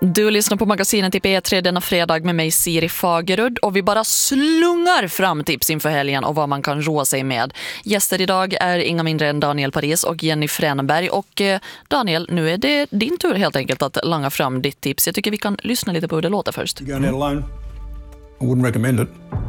Du lyssnar på magasinet i P3 denna fredag med mig Siri Fagerud och vi bara slungar fram tips inför helgen och vad man kan roa sig med. Gäster idag är inga mindre än Daniel Paris och Jenny Fränenberg. Och Daniel, nu är det din tur helt enkelt att langa fram ditt tips. Jag tycker vi kan lyssna lite på hur det låter först. Going out alone, I wouldn't recommend it.